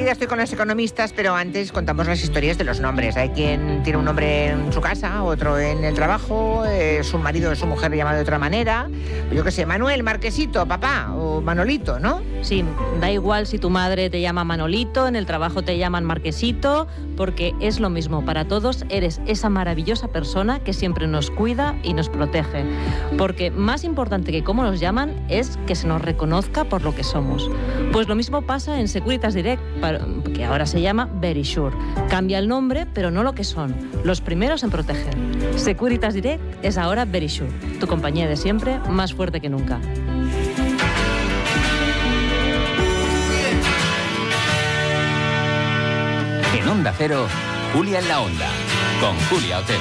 Enseguida estoy con los economistas, pero antes contamos las historias de los nombres. Hay quien tiene un nombre en su casa, otro en el trabajo, su marido o su mujer le llama de otra manera. Yo qué sé, Manuel, Marquesito, papá o Manolito, ¿no? Sí, da igual si tu madre te llama Manolito, en el trabajo te llaman Marquesito, porque es lo mismo para todos. Eres esa maravillosa persona que siempre nos cuida y nos protege. Porque más importante que cómo nos llaman es que se nos reconozca por lo que somos. Pues lo mismo pasa en Securitas Direct, que ahora se llama Verisure. Cambia el nombre, pero no lo que son. Los primeros en proteger. Securitas Direct es ahora Verisure, tu compañía de siempre, más fuerte que nunca. En Onda Cero, Julia en la Onda, con Julia Otero.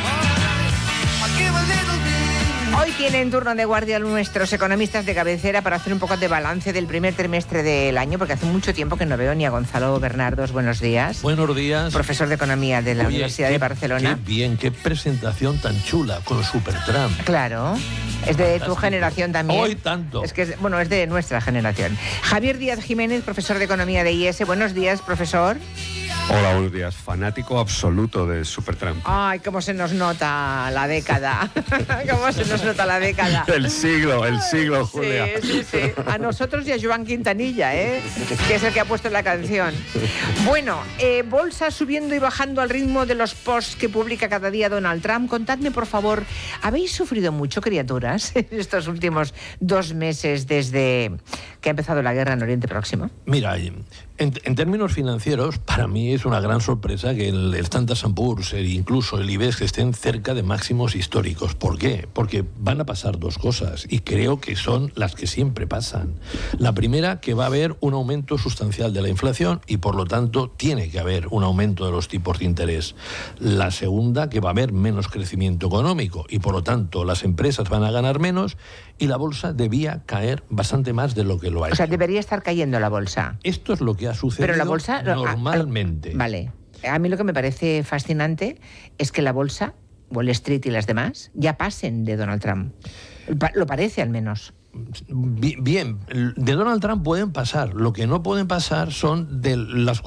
Hoy tienen turno de guardia nuestros economistas de cabecera para hacer un poco de balance del primer trimestre del año, porque hace mucho tiempo que no veo ni a Gonzalo Bernardos. Buenos días. Buenos días. Profesor de Economía de la Universidad de Barcelona. Qué bien, qué presentación tan chula con Supertramp. Claro. Es de tu generación también. Hoy tanto. Es que es de nuestra generación. Javier Díaz Jiménez, profesor de Economía de IES. Buenos días, profesor. Hola, buenos días. Fanático absoluto de Supertramp. Ay, cómo se nos nota la década. Cómo se nos nota la década. El siglo, Julia. Sí. A nosotros y a Joan Quintanilla, que es el que ha puesto la canción. Bueno, bolsa subiendo y bajando al ritmo de los posts que publica cada día Donald Trump. Contadme, por favor, ¿habéis sufrido mucho, criaturas, en estos últimos 2 meses desde que ha empezado la guerra en Oriente Próximo? Mira, en términos financieros, para mí es una gran sorpresa que el Standard & Poor's e incluso el IBEX estén cerca de máximos históricos. ¿Por qué? Porque van a pasar 2 cosas y creo que son las que siempre pasan. La primera, que va a haber un aumento sustancial de la inflación y por lo tanto tiene que haber un aumento de los tipos de interés. La segunda, que va a haber menos crecimiento económico y por lo tanto las empresas van a ganar menos y la bolsa debía caer bastante más de lo que lo ha hecho. O sea, debería estar cayendo la bolsa. Esto es lo que ha sucedido. Pero la bolsa normalmente. Vale. A mí lo que me parece fascinante es que la bolsa, Wall Street y las demás, ya pasen de Donald Trump. Lo parece, al menos. Bien, de Donald Trump pueden pasar. Lo que no pueden pasar son de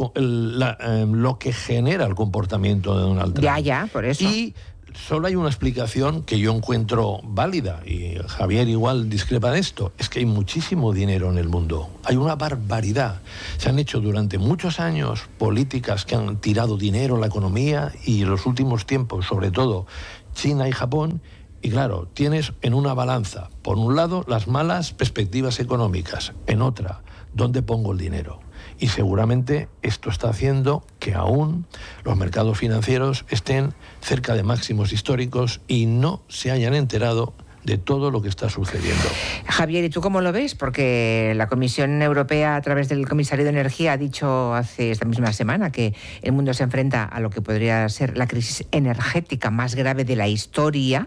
lo que genera el comportamiento de Donald Trump. Ya, por eso. Y solo hay una explicación que yo encuentro válida, y Javier igual discrepa de esto, es que hay muchísimo dinero en el mundo. Hay una barbaridad. Se han hecho durante muchos años políticas que han tirado dinero en la economía y en los últimos tiempos, sobre todo China y Japón, y claro, tienes en una balanza, por un lado, las malas perspectivas económicas, en otra, ¿dónde pongo el dinero? Y seguramente esto está haciendo que aún los mercados financieros estén cerca de máximos históricos y no se hayan enterado de todo lo que está sucediendo. Javier, ¿y tú cómo lo ves? Porque la Comisión Europea, a través del Comisario de Energía, ha dicho esta misma semana que el mundo se enfrenta a lo que podría ser la crisis energética más grave de la historia.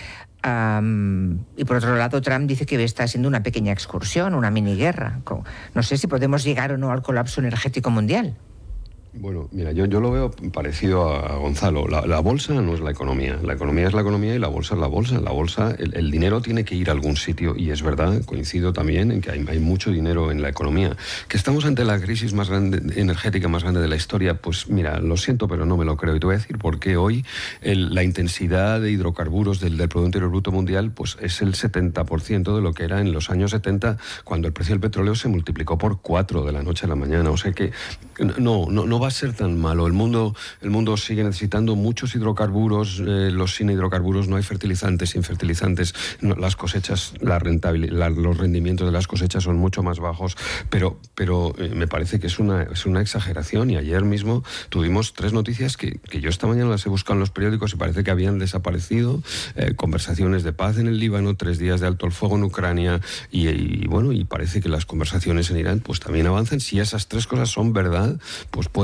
Y por otro lado, Trump dice que está siendo una pequeña excursión, una mini guerra. No sé si podemos llegar o no al colapso energético mundial. Bueno, mira, yo lo veo parecido a Gonzalo. La bolsa no es la economía es la economía y la bolsa es la bolsa. La bolsa, el dinero tiene que ir a algún sitio y es verdad, coincido también en que hay mucho dinero en la economía. Que estamos ante la crisis más grande, energética más grande de la historia, pues mira, lo siento, pero no me lo creo. Y te voy a decir por qué hoy la intensidad de hidrocarburos del Producto Interior Bruto Mundial pues es el 70% de lo que era en los años 70, cuando el precio del petróleo se multiplicó por 4 de la noche a la mañana. O sea que no va a ser tan malo. El mundo sigue necesitando muchos hidrocarburos, los sin hidrocarburos no hay fertilizantes, sin fertilizantes las cosechas, los rendimientos de las cosechas son mucho más bajos, pero me parece que es una exageración. Y ayer mismo tuvimos 3 noticias que yo esta mañana las he buscado en los periódicos y parece que habían desaparecido. Conversaciones de paz en el Líbano, 3 días de alto el fuego en Ucrania y parece que las conversaciones en Irán pues también avanzan. Si esas 3 cosas son verdad, pues puede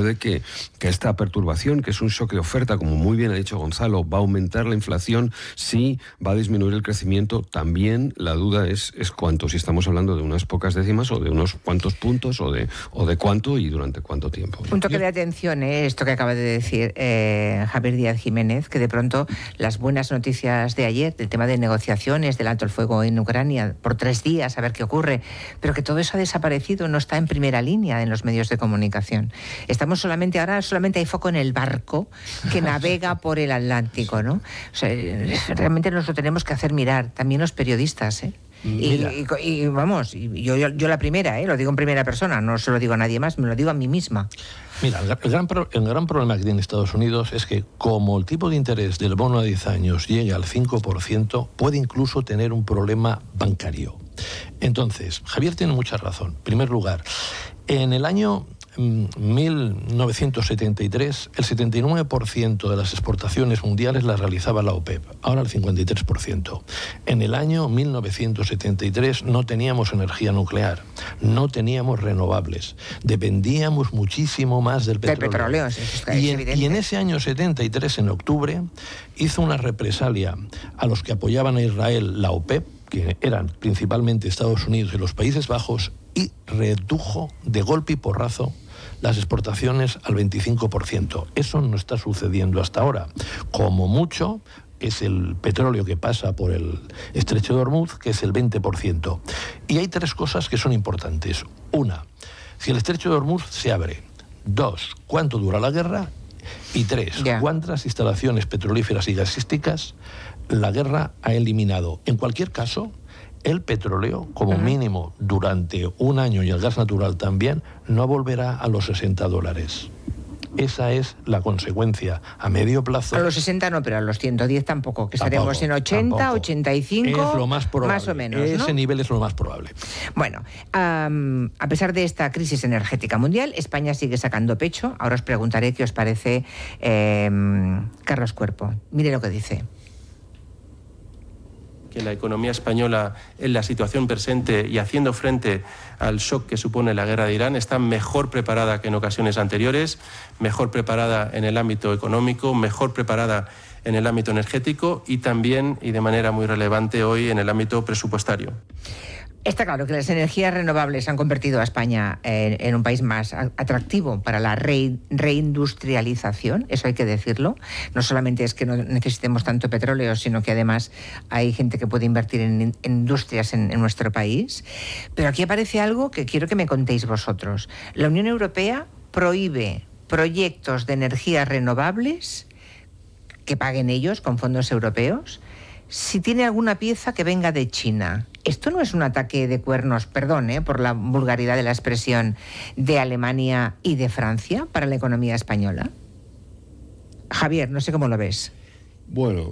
de que esta perturbación, que es un shock de oferta, como muy bien ha dicho Gonzalo, va a aumentar la inflación, sí, va a disminuir el crecimiento. También la duda es cuánto, si estamos hablando de unas pocas décimas o de unos cuantos puntos o de cuánto y durante cuánto tiempo. Un toque de atención, esto que acaba de decir Javier Díaz Jiménez, que de pronto las buenas noticias de ayer, del tema de negociaciones, del alto el fuego en Ucrania, por 3 días, a ver qué ocurre, pero que todo eso ha desaparecido, no está en primera línea en los medios de comunicación. Ahora solamente hay foco en el barco que navega por el Atlántico, ¿no? O sea, realmente nos lo tenemos que hacer mirar, también los periodistas, Y vamos, yo la primera, lo digo en primera persona, no se lo digo a nadie más, me lo digo a mí misma. Mira, el gran problema que tiene Estados Unidos es que como el tipo de interés del bono a 10 años llega al 5%, puede incluso tener un problema bancario. Entonces, Javier tiene mucha razón. En primer lugar, en el año 1973, el 79% de las exportaciones mundiales las realizaba la OPEP, ahora el 53%. En el año 1973 no teníamos energía nuclear, no teníamos renovables, dependíamos muchísimo más del petróleo. Y en ese año 73, en octubre, hizo una represalia a los que apoyaban a Israel, la OPEP, que eran principalmente Estados Unidos y los Países Bajos, y redujo de golpe y porrazo las exportaciones al 25%. Eso no está sucediendo hasta ahora. Como mucho es el petróleo que pasa por el estrecho de Hormuz, que es el 20%. Y hay 3 cosas que son importantes. 1, si el estrecho de Hormuz se abre. 2, cuánto dura la guerra. Y 3, cuántas instalaciones petrolíferas y gasísticas la guerra ha eliminado. En cualquier caso, el petróleo, como mínimo durante un año, y el gas natural también, no volverá a los $60. Esa es la consecuencia a medio plazo. A los 60 no, pero a los 110 tampoco, que estaremos en 80, tampoco. 85, es lo más probable. Más o menos, ¿no? Ese nivel es lo más probable. Bueno, a pesar de esta crisis energética mundial, España sigue sacando pecho. Ahora os preguntaré qué os parece Carlos Cuerpo. Mire lo que dice. Que la economía española, en la situación presente y haciendo frente al shock que supone la guerra de Irán, está mejor preparada que en ocasiones anteriores, mejor preparada en el ámbito económico, mejor preparada en el ámbito energético y también, y de manera muy relevante hoy, en el ámbito presupuestario. Está claro que las energías renovables han convertido a España en un país más atractivo para la reindustrialización, eso hay que decirlo. No solamente es que no necesitemos tanto petróleo, sino que además hay gente que puede invertir en industrias en nuestro país. Pero aquí aparece algo que quiero que me contéis vosotros. La Unión Europea prohíbe proyectos de energías renovables que paguen ellos con fondos europeos si tiene alguna pieza que venga de China. ¿Esto no es un ataque de cuernos, perdón, por la vulgaridad de la expresión, de Alemania y de Francia para la economía española? Javier, no sé cómo lo ves. Bueno,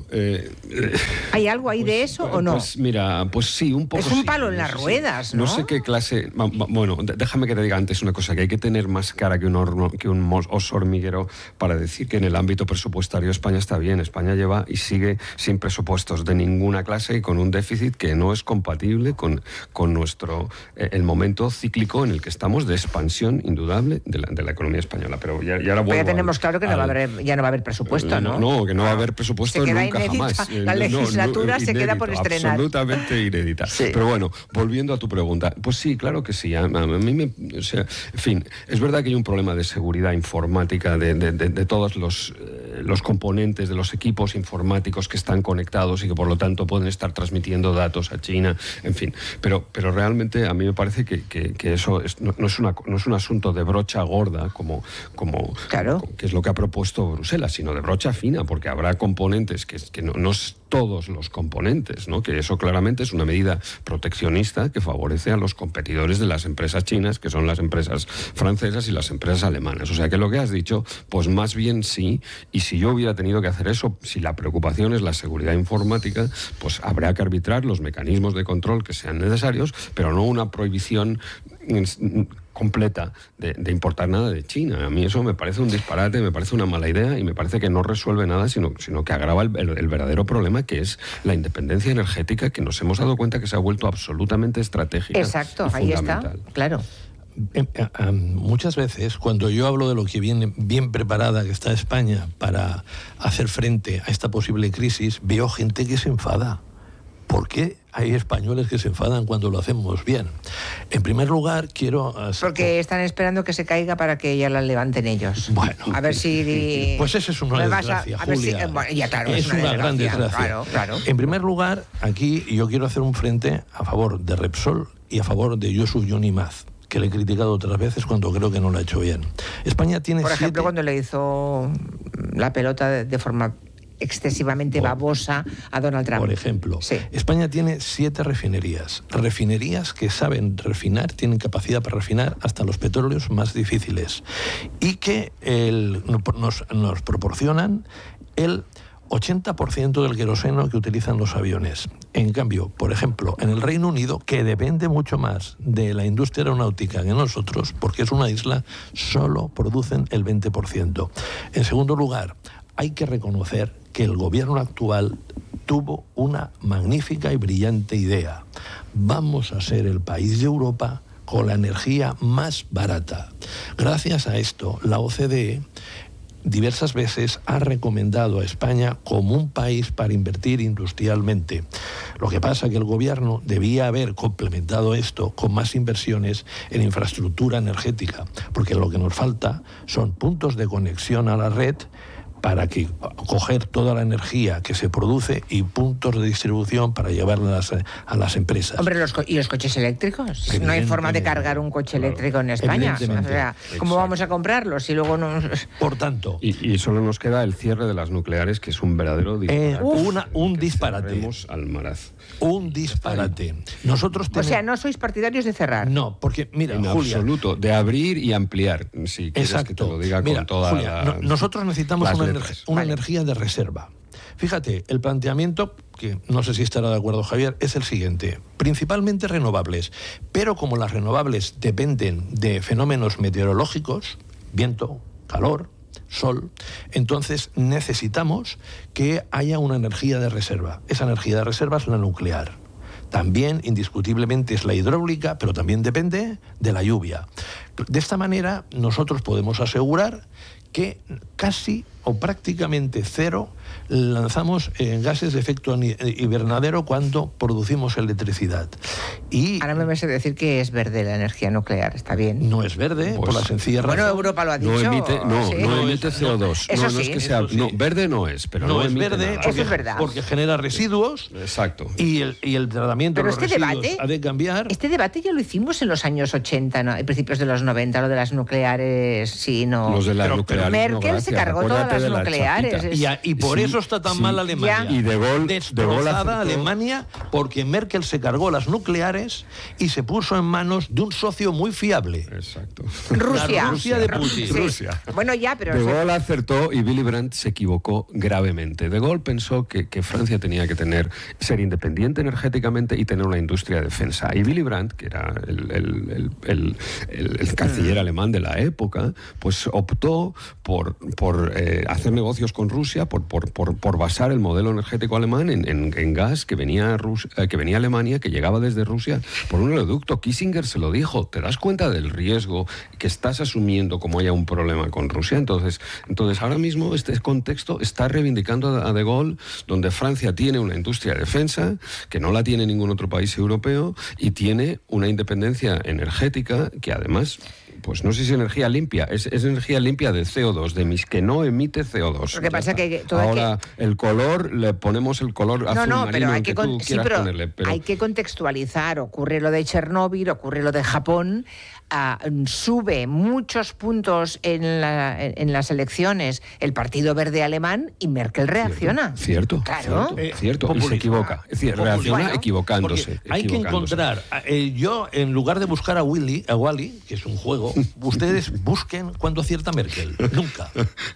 ¿hay algo ahí de eso o no? Pues mira, pues sí, un poco. Es un sí, palo en las ruedas, ¿no? No sé qué clase. Bueno, déjame que te diga antes una cosa, que hay que tener más cara que un oso hormiguero para decir que en el ámbito presupuestario España está bien. España lleva y sigue sin presupuestos de ninguna clase y con un déficit que no es compatible con nuestro el momento cíclico en el que estamos de expansión indudable de la economía española. Pero ya ahora vuelvo. Ya tenemos claro que ya no va a haber presupuesto, ¿no? No, que no va a haber presupuesto. Se queda nunca inédita, jamás. La legislatura se queda por estrenar. Absolutamente inédita. Sí. Pero bueno, volviendo a tu pregunta, pues sí, claro que sí. A mí o sea, en fin, es verdad que hay un problema de seguridad informática de todos los componentes de los equipos informáticos que están conectados y que por lo tanto pueden estar transmitiendo datos a China, en fin. Pero realmente a mí me parece que eso no es un asunto de brocha gorda como claro, que es lo que ha propuesto Bruselas, sino de brocha fina, porque habrá componentes que no es todos los componentes, ¿no? Que eso claramente es una medida proteccionista que favorece a los competidores de las empresas chinas, que son las empresas francesas y las empresas alemanas. O sea que lo que has dicho, pues más bien sí, y si yo hubiera tenido que hacer eso, si la preocupación es la seguridad informática, pues habrá que arbitrar los mecanismos de control que sean necesarios, pero no una prohibición completa de importar nada de China. A mí eso me parece un disparate, me parece una mala idea y me parece que no resuelve nada, sino que agrava el verdadero problema, que es la independencia energética, que nos hemos dado cuenta que se ha vuelto absolutamente estratégica. Exacto, ahí está, claro. muchas veces cuando yo hablo de lo que viene bien preparada que está España para hacer frente a esta posible crisis, veo gente que se enfada. ¿Por qué hay españoles que se enfadan cuando lo hacemos bien? En primer lugar, quiero... Porque están esperando que se caiga para que ya la levanten ellos. Bueno. A ver si... Pues esa es una desgracia, Julia. Bueno, ya claro, es una gran desgracia. Claro. En primer lugar, aquí yo quiero hacer un frente a favor de Repsol y a favor de Youssouf Yonimaz, que le he criticado otras veces cuando creo que no lo ha hecho bien. España tiene Por ejemplo, cuando le hizo la pelota de forma excesivamente babosa a Donald Trump. Por ejemplo, sí. España tiene 7 refinerías. Refinerías que saben refinar, tienen capacidad para refinar hasta los petróleos más difíciles y que nos proporcionan el 80% del queroseno que utilizan los aviones. En cambio, por ejemplo, en el Reino Unido, que depende mucho más de la industria aeronáutica que nosotros, porque es una isla, solo producen el 20%. En segundo lugar, hay que reconocer que el gobierno actual tuvo una magnífica y brillante idea. Vamos a ser el país de Europa con la energía más barata. Gracias a esto, la OCDE diversas veces ha recomendado a España como un país para invertir industrialmente. Lo que pasa es que el gobierno debía haber complementado esto con más inversiones en infraestructura energética, porque lo que nos falta son puntos de conexión a la red para coger toda la energía que se produce y puntos de distribución para llevarla a las empresas. Hombre, ¿y los coches eléctricos? No hay forma de cargar un coche eléctrico en España. O sea, ¿cómo vamos a comprarlos si luego no...? Por tanto... Y solo nos queda el cierre de las nucleares, que es un verdadero disparate. Un disparate. Almaraz. Un disparate. Nosotros O sea, no sois partidarios de cerrar. No, porque, mira, en Julia... absoluto, de abrir y ampliar. Si quieres que te lo diga con toda Julia, nosotros necesitamos una Vale. energía de reserva. Fíjate, el planteamiento, que no sé si estará de acuerdo Javier, es el siguiente. Principalmente renovables, pero como las renovables dependen de fenómenos meteorológicos, viento, calor, sol, entonces necesitamos que haya una energía de reserva. Esa energía de reserva es la nuclear. También, indiscutiblemente, es la hidráulica, pero también depende de la lluvia. De esta manera, nosotros podemos asegurar que casi o prácticamente cero lanzamos gases de efecto invernadero cuando producimos electricidad. Y ahora me vas a decir que es verde la energía nuclear, está bien. no es verde, por la sencilla razón. Bueno, Europa lo ha dicho. No emite, ¿sí? no emite CO2. Eso no sí. es que sea, Eso sí. no, verde no es, pero no es emite verde nada. Eso es verdad. porque genera residuos. Exacto. Y el tratamiento Pero de los residuos ha de cambiar. Este debate ya lo hicimos en los años 80, ¿no? Principios de los 90, lo de las nucleares, sí, no. Los de las Pero nucleares. Merkel no, se gracias. cargó todas Acuérdate las de la nucleares. chapita. Y por eso está tan mal Alemania. Y De Gaulle destrozada acertó. Alemania porque Merkel se cargó las nucleares y se puso en manos de un socio muy fiable. Exacto. Rusia. La Rusia de Putin. Sí. Rusia. Bueno, ya, pero... De Gaulle acertó y Willy Brandt se equivocó gravemente. De Gaulle pensó que Francia tenía que ser independiente energéticamente y tener una industria de defensa. Y Willy Brandt, que era el canciller alemán de la época, pues optó por hacer negocios con Rusia, por basar el modelo energético alemán en gas que venía a Alemania, que llegaba desde Rusia por un oleoducto. Kissinger se lo dijo. ¿Te das cuenta del riesgo que estás asumiendo como haya un problema con Rusia? Entonces ahora mismo este contexto está reivindicando a De Gaulle, donde Francia tiene una industria de defensa que no la tiene ningún otro país europeo y tiene una independencia energética que además... Pues no sé si es energía limpia, es energía limpia de CO2, que no emite CO2. Lo que pasa que ahora el color, le ponemos el color azul marino pero hay que tú quieras ponerle. Pero hay que contextualizar. Ocurre lo de Chernóbil, ocurre lo de Japón. Sube muchos puntos en las elecciones el Partido Verde alemán y Merkel reacciona. Cierto. Claro. Cierto. Y se equivoca. Es decir, reacciona equivocándose. Hay que encontrar. Yo, en lugar de buscar a Wally, que es un juego, ustedes busquen cuando acierta Merkel. Nunca.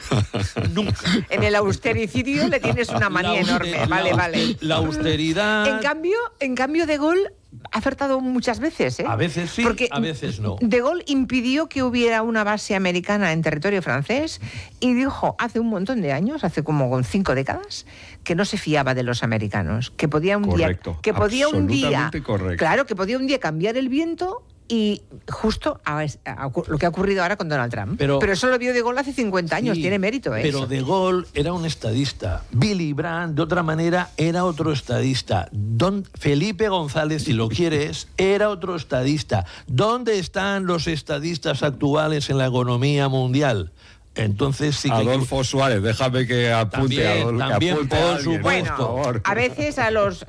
En el austericidio le tienes una manía enorme. Vale. La austeridad. En cambio, De Gaulle ha acertado muchas veces, ¿eh? A veces sí, porque a veces no. De Gaulle impidió que hubiera una base americana en territorio francés y dijo hace un montón de años, hace como 5 décadas, que no se fiaba de los americanos, que podía un correcto, día, que podía un día, correcto. claro, que podía un día cambiar el viento y justo lo que ha ocurrido ahora con Donald Trump. Pero eso lo vio De Gaulle hace 50 años, tiene mérito. Pero De Gaulle era un estadista. Willy Brandt, de otra manera, era otro estadista. Don Felipe González, si lo quieres, era otro estadista. ¿Dónde están los estadistas actuales en la economía mundial? Entonces sí que... Adolfo Suárez, déjame que apunte. También, por supuesto. Bueno, a veces a los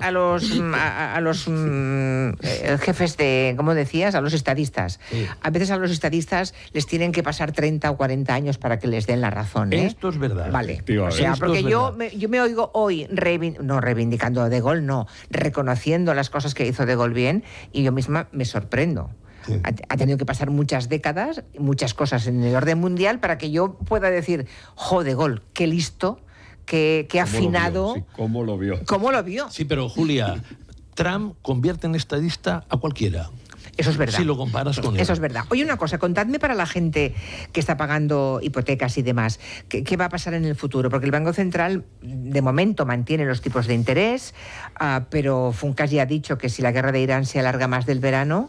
jefes de, ¿cómo decías? A los estadistas. Sí. A veces a los estadistas les tienen que pasar 30 o 40 años para que les den la razón. Esto es verdad. Vale. O sea, porque yo me oigo hoy no reivindicando a De Gaulle, no, reconociendo las cosas que hizo De Gaulle bien, y yo misma me sorprendo. Sí. Ha tenido que pasar muchas décadas, muchas cosas en el orden mundial para que yo pueda decir, De Gaulle, qué listo, qué afinado. ¿Cómo lo vio? ¿Cómo lo vio? Sí, pero Julia, Trump convierte en estadista a cualquiera. Eso es verdad. Si lo comparas con él. Eso es verdad. Oye, una cosa, contadme para la gente que está pagando hipotecas y demás, ¿qué va a pasar en el futuro? Porque el Banco Central, de momento, mantiene los tipos de interés, pero Funcas ya ha dicho que si la guerra de Irán se alarga más del verano,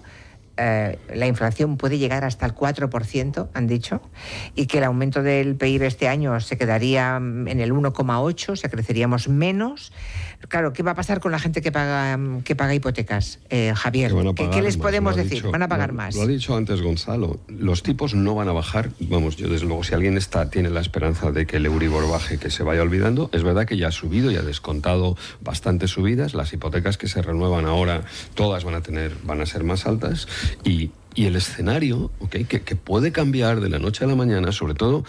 la inflación puede llegar hasta el 4%, han dicho, y que el aumento del PIB este año se quedaría en el 1,8%, o sea, creceríamos menos. Claro, ¿qué va a pasar con la gente que paga hipotecas, Javier? ¿Qué les podemos decir? ¿Van a pagar más? Lo ha dicho antes Gonzalo, los tipos no van a bajar. Vamos, yo desde luego, si alguien tiene la esperanza de que el Euribor baje, que se vaya olvidando, es verdad que ya ha subido y ha descontado bastantes subidas. Las hipotecas que se renuevan ahora, todas van a ser más altas. Y el escenario, que puede cambiar de la noche a la mañana, sobre todo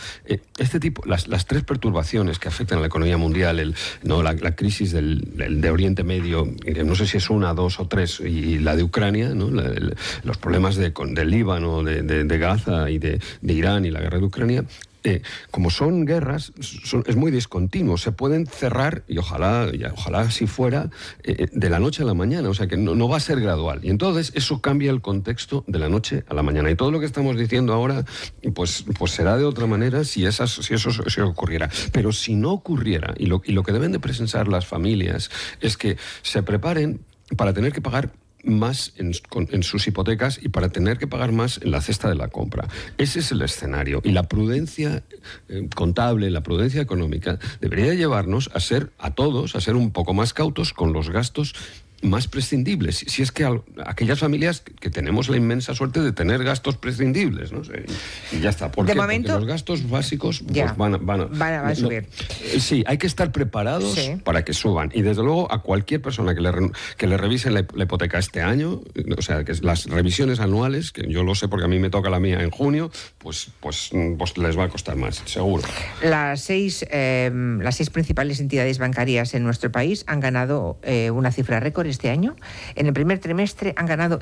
las tres perturbaciones que afectan a la economía mundial, la crisis de Oriente Medio, no sé si es 1, 2 o 3, y la de Ucrania, ¿no? Los problemas del Líbano, de Gaza y de Irán y la guerra de Ucrania. Como son guerras, es muy discontinuo. Se pueden cerrar, y ojalá así fuera, de la noche a la mañana. O sea, que no va a ser gradual. Y entonces eso cambia el contexto de la noche a la mañana. Y todo lo que estamos diciendo ahora, pues será de otra manera si eso ocurriera. Pero si no ocurriera, y lo que deben de presenciar las familias es que se preparen para tener que pagar más en sus hipotecas y para tener que pagar más en la cesta de la compra. Ese es el escenario. Y la prudencia contable, la prudencia económica, debería llevarnos a todos a ser un poco más cautos con los gastos más prescindibles. Si es que aquellas familias que tenemos la inmensa suerte de tener gastos prescindibles, ¿no? Y ya está. ¿Por qué? Momento, porque los gastos básicos pues, van a subir. Sí, hay que estar preparados para que suban. Y desde luego a cualquier persona que le revisen la hipoteca este año, o sea, que las revisiones anuales, que yo lo sé porque a mí me toca la mía en junio, pues les va a costar más, seguro. Las seis principales entidades bancarias en nuestro país han ganado una cifra récord este año. En el primer trimestre han ganado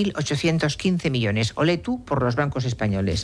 10.815 millones. Olé tú por los bancos españoles.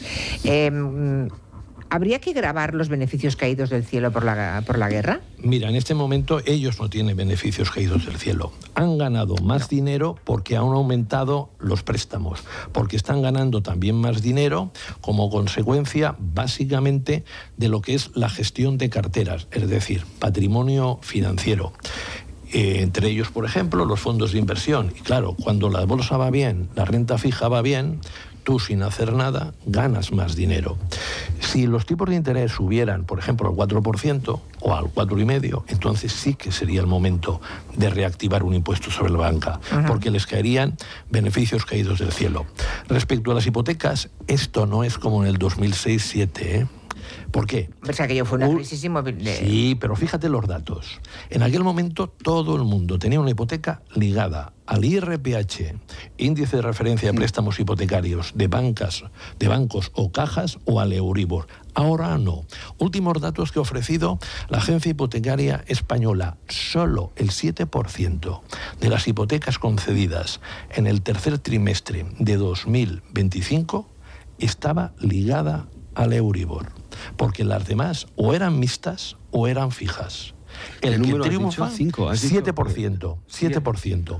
¿Habría que gravar los beneficios caídos del cielo por la guerra? Mira, en este momento ellos no tienen beneficios caídos del cielo. Han ganado más dinero porque han aumentado los préstamos, porque están ganando también más dinero como consecuencia, básicamente, de lo que es la gestión de carteras, es decir, patrimonio financiero. Entre ellos, por ejemplo, los fondos de inversión. Y claro, cuando la bolsa va bien, la renta fija va bien, tú sin hacer nada ganas más dinero. Si los tipos de interés subieran, por ejemplo, al 4% o al 4,5%, entonces sí que sería el momento de reactivar un impuesto sobre la banca, porque les caerían beneficios caídos del cielo. Respecto a las hipotecas, esto no es como en el 2006-2007, ¿eh? ¿Por qué? O sea, que yo fue una crisis inmobiliaria. Sí, pero fíjate los datos. En aquel momento todo el mundo tenía una hipoteca ligada al IRPH, índice de referencia de préstamos hipotecarios de bancos o cajas, o al Euribor. Ahora no. Últimos datos que ha ofrecido la Agencia Hipotecaria Española. Solo el 7% de las hipotecas concedidas en el tercer trimestre de 2025 estaba ligada al Euribor, porque las demás o eran mixtas o eran fijas. El número que has triunfa, dicho? 5, has dicho. 7%. 7%.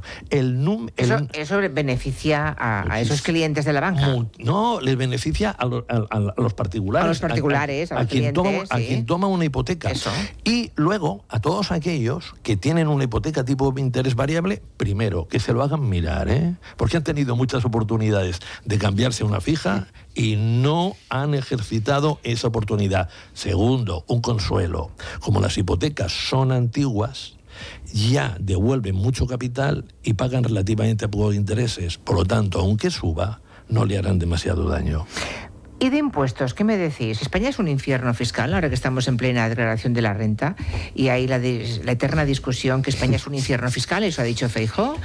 Eso beneficia a esos clientes de la banca. No, les beneficia a los particulares. A los particulares, a los clientes, a quien toma una hipoteca. Eso. Y luego, a todos aquellos que tienen una hipoteca tipo de interés variable, primero, que se lo hagan mirar, porque han tenido muchas oportunidades de cambiarse a una fija y no han ejercitado esa oportunidad. Segundo, un consuelo. Como las hipotecas son antiguas, ya devuelven mucho capital y pagan relativamente pocos intereses. Por lo tanto, aunque suba, no le harán demasiado daño. ¿Y de impuestos? ¿Qué me decís? España es un infierno fiscal, ahora que estamos en plena declaración de la renta, y hay la eterna discusión que España es un infierno fiscal, eso ha dicho Feijóo.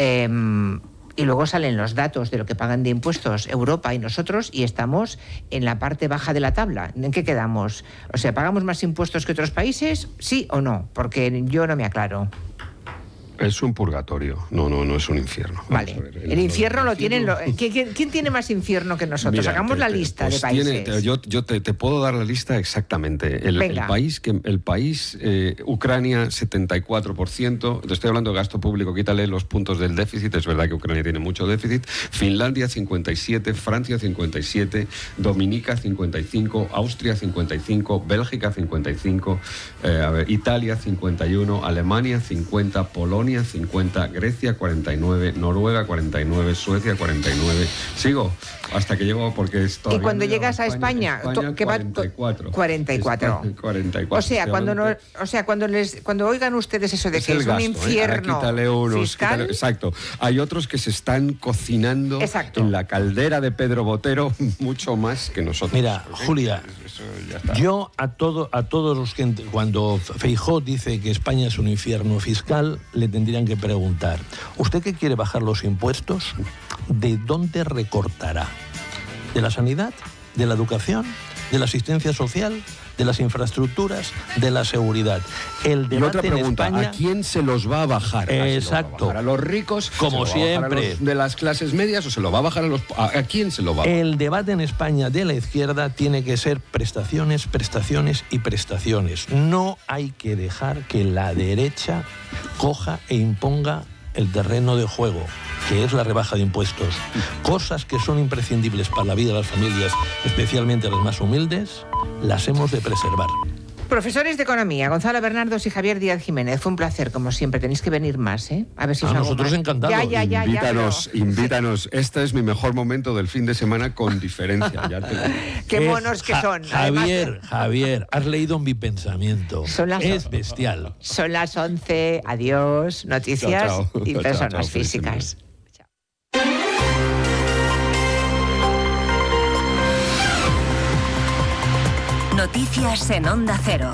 Y luego salen los datos de lo que pagan de impuestos Europa y nosotros, y estamos en la parte baja de la tabla. ¿En qué quedamos? O sea, ¿pagamos más impuestos que otros países? ¿Sí o no? Porque yo no me aclaro. Es un purgatorio, no es un infierno. Vale, el infierno lo tienen... ¿Quién tiene más infierno que nosotros? Mira, Hagamos la lista de países. Yo te puedo dar la lista exactamente. El país, Ucrania, 74%. Te estoy hablando de gasto público, quítale los puntos del déficit. Es verdad que Ucrania tiene mucho déficit. Finlandia, 57%, Francia, 57%, Dominica, 55%, Austria, 55%, Bélgica, 55%, Italia, 51%, Alemania, 50%, Polonia, 50, Grecia 49, Noruega 49, Suecia 49. Sigo hasta que llego porque es todavía. Y cuando llegas a España, ¿qué va? 44. 44. O sea, cuando oigan ustedes eso de que es un infierno quítale unos, fiscal. Exacto. Hay otros que se están cocinando en la caldera de Pedro Botero mucho más que nosotros. Mira, Julia, eso ya está. Yo a todos los que cuando Feijóo dice que España es un infierno fiscal, le tendrían que preguntar, ¿usted que quiere bajar los impuestos? ¿De dónde recortará? ¿De la sanidad? ¿De la educación? ¿De la asistencia social? ¿De las infraestructuras? ¿De la seguridad? El debate y otra pregunta, en España, ¿a quién se los va a bajar? Exacto. ¿A los ricos? Como siempre. ¿De las clases medias o se lo va a bajar a quién se lo va a bajar? El debate en España de la izquierda tiene que ser prestaciones, prestaciones y prestaciones. No hay que dejar que la derecha coja e imponga el terreno de juego, que es la rebaja de impuestos. Cosas que son imprescindibles para la vida de las familias, especialmente las más humildes, las hemos de preservar. Profesores de Economía, Gonzalo Bernardos y Javier Díaz Jiménez, fue un placer, como siempre. Tenéis que venir más, A ver si os hago nosotros más. encantados. Invítanos. Este es mi mejor momento del fin de semana con diferencia. Qué monos que son. Javier, has leído mi pensamiento. Es bestial. Son las 11. Adiós. Noticias Chao. y personas físicas. Noticias en Onda Cero.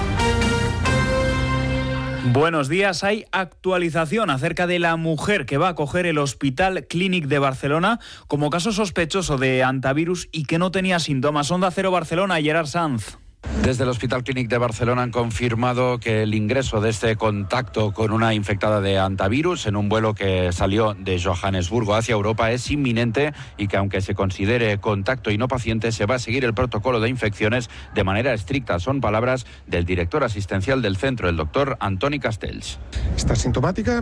Buenos días. Hay actualización acerca de la mujer que va a acoger el Hospital Clínic de Barcelona como caso sospechoso de hantavirus y que no tenía síntomas. Onda Cero Barcelona, Gerard Sanz. Desde el Hospital Clínic de Barcelona han confirmado que el ingreso de este contacto con una infectada de hantavirus en un vuelo que salió de Johannesburgo hacia Europa es inminente y que aunque se considere contacto y no paciente, se va a seguir el protocolo de infecciones de manera estricta. Son palabras del director asistencial del centro, el doctor Antoni Castells. Está sintomática.